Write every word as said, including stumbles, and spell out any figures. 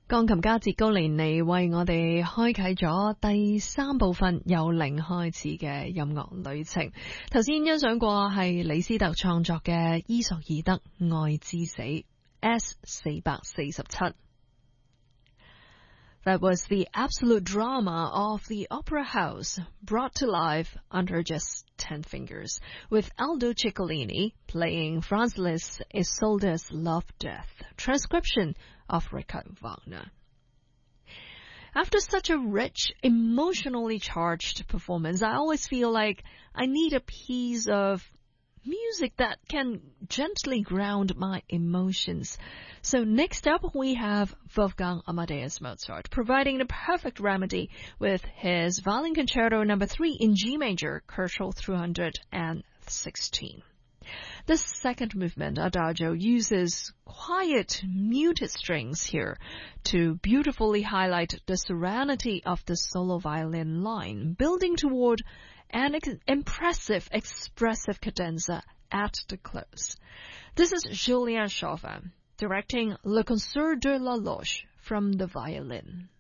鋼琴家哲高連尼為我哋開啟咗第三部分由零開始嘅音樂旅程。頭先欣賞過係李斯特創作嘅伊索爾德愛之死 S 四百四十七。That was the absolute drama of the opera house brought to life under just ten fingers, with Aldo Ciccolini playing Franz Liszt's Isolde's Love Death, transcription of Richard Wagner. After such a rich, emotionally charged performance, I always feel like I need a piece of music that can gently ground my emotions. So next up we have Wolfgang Amadeus Mozart, providing the perfect remedy with his Violin Concerto number three in G major, Koszul three hundred sixteen. The second movement, Adagio, uses quiet, muted strings here to beautifully highlight the serenity of the solo violin line, building toward an ex- impressive, expressive cadenza at the close. This is Julien Chauvin directing Le Concert de la Loge from the violin.